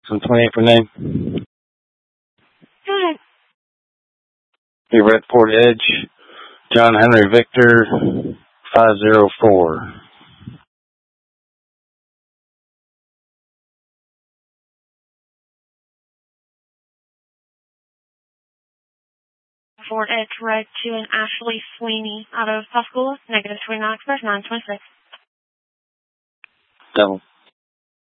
Some 28 for name. Good. You're at Fort Edge. John Henry Victor 504. Fort Edge Red to an Ashley Sweeney out of Pascagoula, -29 express 926. Double.